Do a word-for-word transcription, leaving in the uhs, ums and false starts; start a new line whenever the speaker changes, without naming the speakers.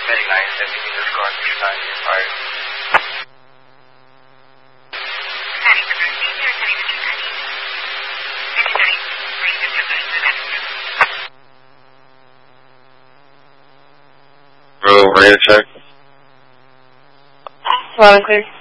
Very nice. Everything is gone this time. Fire.
Bro, radio check.
Loud and clear.